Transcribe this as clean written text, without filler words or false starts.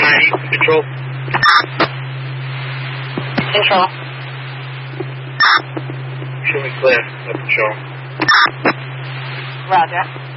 990, control. Control. Show me clear, no control. Roger.